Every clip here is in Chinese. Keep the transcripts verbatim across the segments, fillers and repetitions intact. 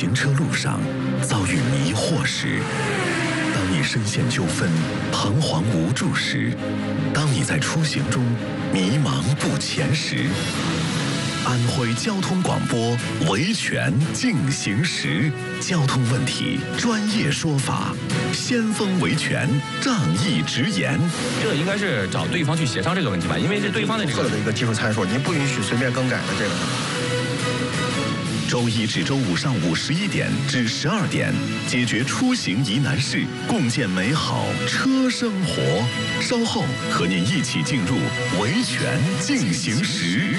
行车路上遭遇迷惑时，当你深陷纠纷、彷徨无助时，当你在出行中迷茫不前时，安徽交通广播维权进行时，交通问题专业说法，先锋维权仗义直言。 这应该是找对方去协商这个问题吧，因为是对方的这个的一个技术参数，您不允许随便更改的这个。 周一至周五上午十一点至十二点，解决出行疑难事，共建美好车生活。稍后和您一起进入维权进行时。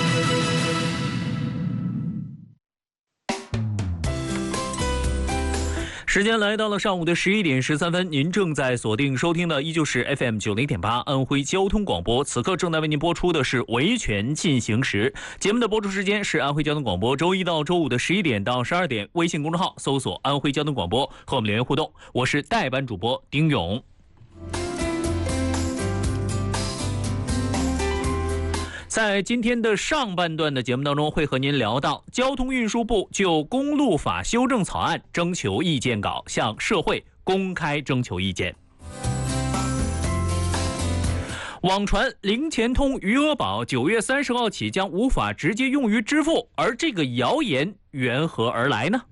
时间来到了上午的十一点十三分，您正在锁定收听的依旧是 F M 九零点八安徽交通广播，此刻正在为您播出的是维权进行时。节目的播出时间是安徽交通广播周一到周五的十一点到十二点，微信公众号搜索安徽交通广播和我们留言互动。我是代班主播丁勇。在今天的上半段的节目当中，会和您聊到交通运输部就公路法修正草案征求意见稿向社会公开征求意见。网传零钱通余额宝九月三十号起将无法直接用于支付，而这个谣言缘何而来呢？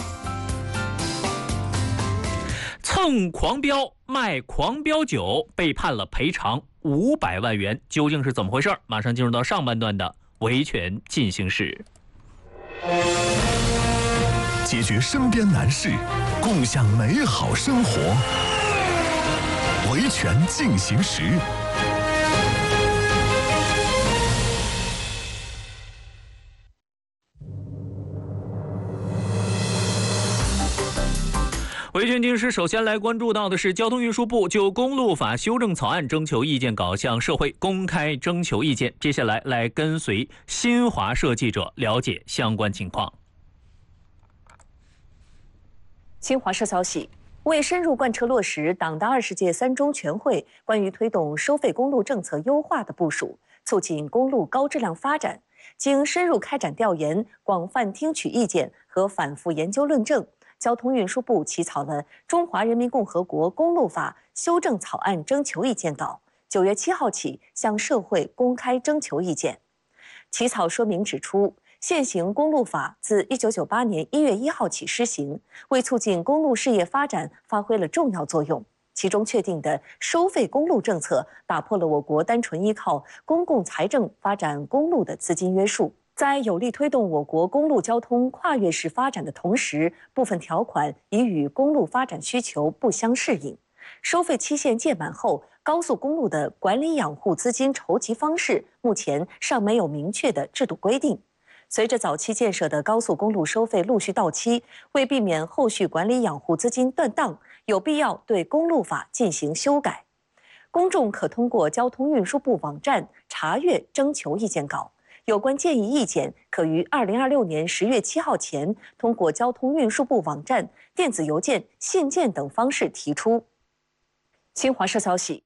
蹭狂飙卖狂飙酒被判了赔偿五百万元，究竟是怎么回事？马上进入到上半段的维权进行时， 解决身边难事，共享美好生活。维权进行时。 维权进行时，首先来关注到的是交通运输部就公路法修正草案征求意见稿向社会公开征求意见。接下来来跟随新华社记者了解相关情况。 新华社消息，为深入贯彻落实党的二十届三中全会关于推动收费公路政策优化的部署，促进公路高质量发展，经深入开展调研、广泛听取意见和反复研究论证，交通运输部起草了《中华人民共和国公路法修正草案征求意见稿》，九月七号起向社会公开征求意见。起草说明指出，现行公路法自一九九八年一月一号起施行，为促进公路事业发展发挥了重要作用。其中确定的收费公路政策，打破了我国单纯依靠公共财政发展公路的资金约束。在有力推动我国公路交通跨越式发展的同时，部分条款已与公路发展需求不相适应。收费期限届满后，高速公路的管理养护资金筹集方式目前尚没有明确的制度规定。随着早期建设的高速公路收费陆续到期，为避免后续管理养护资金断档，有必要对公路法进行修改。公众可通过交通运输部网站查阅征求意见稿。有关建议意见可于二零二六年十月七号前通过交通运输部网站、电子邮件、信件等方式提出。新华社消息。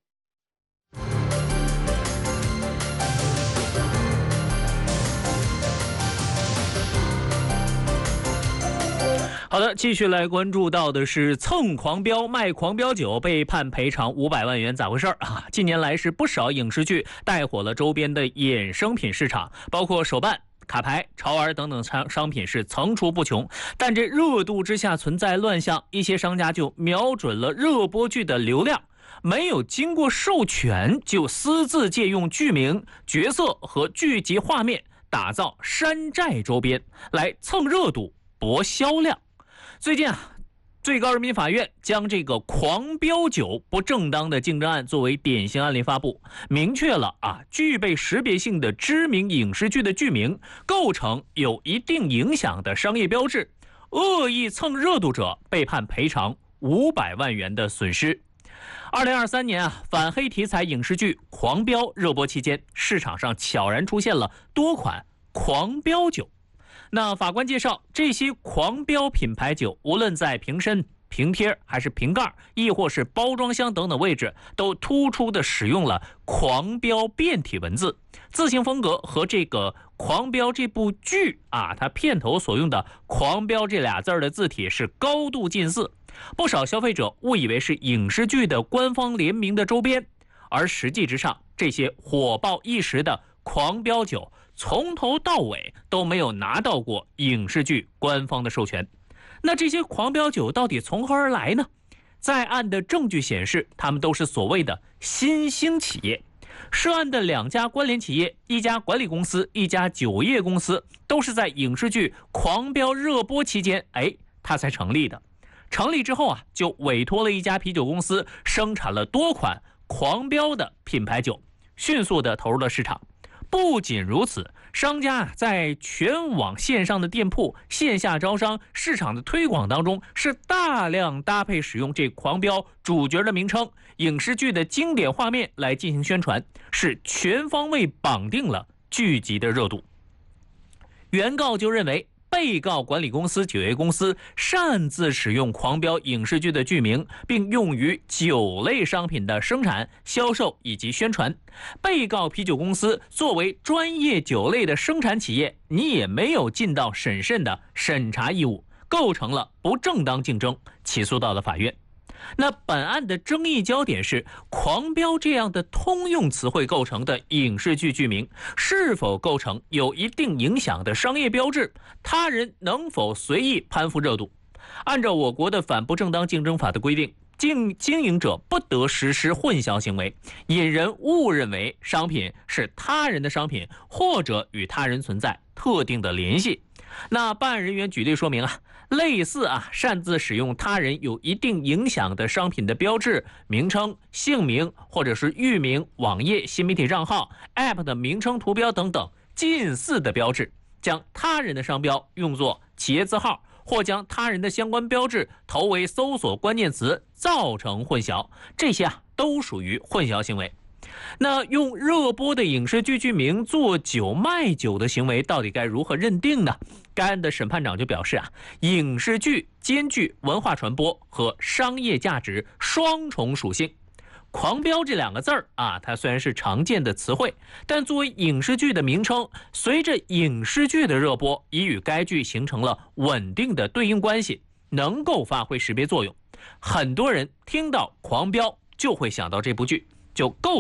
好的，继续来关注到的是蹭狂飙卖狂飙酒被判赔偿五百万元，咋回事啊？近年来是不少影视剧带火了周边的衍生品市场，包括手办、卡牌、潮玩等等商商品是层出不穷。但这热度之下存在乱象，一些商家就瞄准了热播剧的流量，没有经过授权就私自借用剧名、角色和剧集画面打造山寨周边，来蹭热度博销量。最近啊，最高人民法院将这个狂飙酒不正当的竞争案作为典型案例发布，明确了啊，具备识别性的知名影视剧的剧名构成有一定影响的商业标志，恶意蹭热度者被判赔偿五百万元的损失。二零二三年啊，反黑题材影视剧《狂飙》热播期间，市场上悄然出现了多款狂飙酒。那法官介绍，这些狂飙品牌酒无论在瓶身、 平贴还是瓶盖，亦或是包装箱等等位置，都突出的使用了狂飙变体文字。字形风格和这个狂飙这部剧啊，它片头所用的狂飙这俩字的字体是高度近似，不少消费者误以为是影视剧的官方联名的周边，而实际之上，这些火爆一时的狂飙酒从头到尾都没有拿到过影视剧官方的授权。那这些狂飙酒到底从何而来呢？在案的证据显示，他们都是所谓的新兴企业。涉案的两家关联企业，一家管理公司，一家酒业公司，都是在影视剧狂飙热播期间，哎，它才成立的。成立之后啊，就委托了一家啤酒公司生产了多款狂飙的品牌酒，迅速的投入了市场。不仅如此，商家在全网线上的店铺、线下招商、市场的推广当中，是大量搭配使用这狂飙主角的名称、影视剧的经典画面来进行宣传，是全方位绑定了剧集的热度。原告就认为，被告管理公司、酒业公司擅自使用狂飙影视剧的剧名，并用于酒类商品的生产、销售以及宣传。被告啤酒公司作为专业酒类的生产企业，你也没有尽到审慎的审查义务，构成了不正当竞争，起诉到了法院。那本案的争议焦点是，狂飙这样的通用词汇构成的影视剧剧名是否构成有一定影响的商业标志，他人能否随意攀附热度。按照我国的反不正当竞争法的规定，经经营者不得实施混淆行为，引人误认为商品是他人的商品，或者与他人存在特定的联系。那办案人员举例说明啊，类似啊擅自使用他人有一定影响的商品的标志、名称、姓名或者是域名、网页、新媒体账号、App 的名称、图标等等近似的标志，将他人的商标用作企业字号，或将他人的相关标志投为搜索关键词，造成混淆，这些啊都属于混淆行为。那用热播的影视剧剧名做酒卖酒的行为到底该如何认定呢？该案的审判长就表示啊，影视剧兼具文化传播和商业价值双重属性。狂飙这两个字儿啊，它虽然是常见的词汇，但作为影视剧的名称，随着影视剧的热播，已与该剧形成了稳定的对应关系，能够发挥识别作用。很多人听到狂飙就会想到这部剧，就构